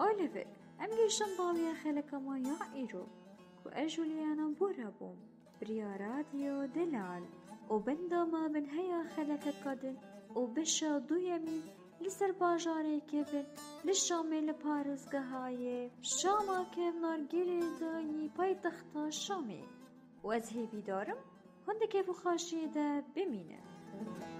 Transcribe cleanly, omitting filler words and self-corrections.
آلوه ام گیشتن باویا خلک ما یا ایرو کو اجولیانا بورا بوم بریارادیو دلال و بندا ما بن هیا خلک قدن و بشا دویمین لسر باجاره که بن لشامل پارزگاهایه شاما که نارگیری دایی پای تختا شامی و از هی بیدارم هنده که بخاشیه ده بمینه